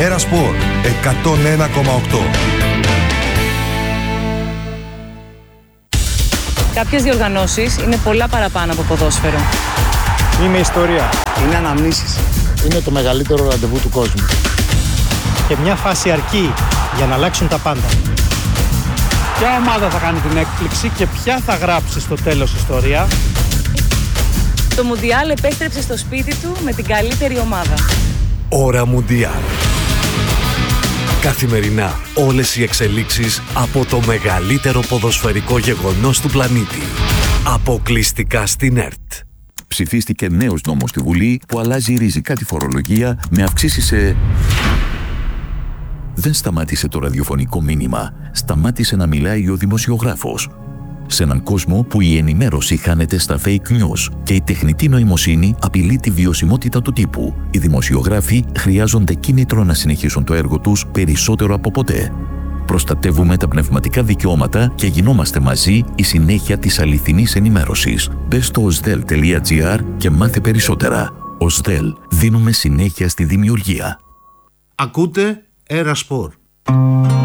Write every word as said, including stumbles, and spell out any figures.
Έρα Σπορ εκατόν ένα κόμμα οκτώ. Κάποιες διοργανώσεις είναι πολλά παραπάνω από ποδόσφαιρο. Είναι ιστορία. Είναι αναμνήσεις. Είναι το μεγαλύτερο ραντεβού του κόσμου. Και μια φάση αρκεί για να αλλάξουν τα πάντα. Ποια ομάδα θα κάνει την έκπληξη και ποια θα γράψει στο τέλος ιστορία. Το Μουντιάλ επέστρεψε στο σπίτι του με την καλύτερη ομάδα. Ώρα Μουντιάλ. Καθημερινά όλες οι εξελίξεις από το μεγαλύτερο ποδοσφαιρικό γεγονός του πλανήτη. Αποκλειστικά στην ΕΡΤ. Ψηφίστηκε νέος νόμος στη Βουλή που αλλάζει ριζικά τη φορολογία με αυξήσεις σε... Δεν σταμάτησε το ραδιοφωνικό μήνυμα. Σταμάτησε να μιλάει ο δημοσιογράφος. Σε έναν κόσμο που η ενημέρωση χάνεται στα fake news και η τεχνητή νοημοσύνη απειλεί τη βιωσιμότητα του τύπου, οι δημοσιογράφοι χρειάζονται κίνητρο να συνεχίσουν το έργο τους περισσότερο από ποτέ. Προστατεύουμε τα πνευματικά δικαιώματα και γινόμαστε μαζί η συνέχεια της αληθινής ενημέρωσης. Μπες στο οσδέλ τελεία τζι άρ και μάθε περισσότερα. οσδέλ, δίνουμε συνέχεια στη δημιουργία. Ακούτε Έρα Σπορ.